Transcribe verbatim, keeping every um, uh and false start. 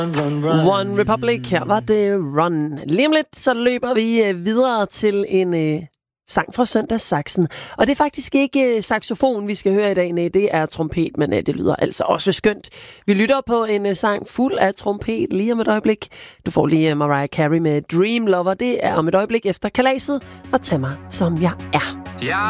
One Republic, her var det Run. Lige om lidt, så løber vi videre til en øh, sang fra Søndagssaxen. Og det er faktisk ikke øh, saxofon, vi skal høre i dag. Nej, det er trompet, men øh, det lyder altså også skønt. Vi lytter på en øh, sang fuld af trompet lige om et øjeblik. Du får lige øh, Mariah Carey med Dream Lover. Det er om et øjeblik efter kalaset. Og tag mig, som jeg er. Jeg